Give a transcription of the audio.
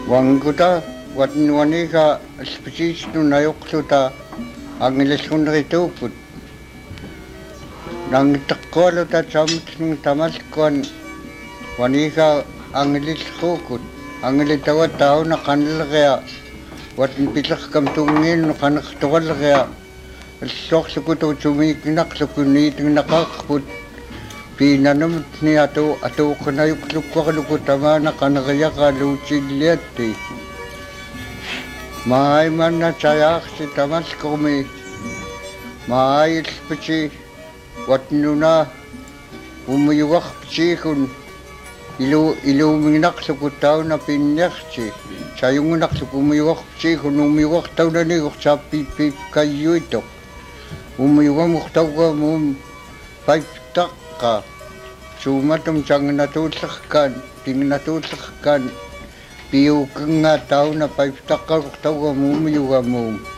Wanguta watnuanika species nu nayuksuta ang ilaskunrituput. Nang takwalo ta chamut ng tamaskuan wanika ang iliskukut. Ang ilitawa tao na kanila kaya watin pitak kamtungin no kanaktuwal kaya sok sukuto sumikinak sukuniting nakakaput. Pinanamut ni ato kanayuk lukwalukutama na kanakaya kalutsilyati. Maay man na sayak si tamas kumi. Maay ispasi wat nuna umuyuwak psikun. Iluminak sukutaw na pinyaksi. Sayong unak sukumuyuwak psikun umuyuwak taw na niyok sa pipip kayo ito. Umuyuwak muktaw ka mum paitak ka. Sumatom siyang natulakkan, ting natulakkan. Piyo ka nga tao na paitak ka mum umuyuwak mum.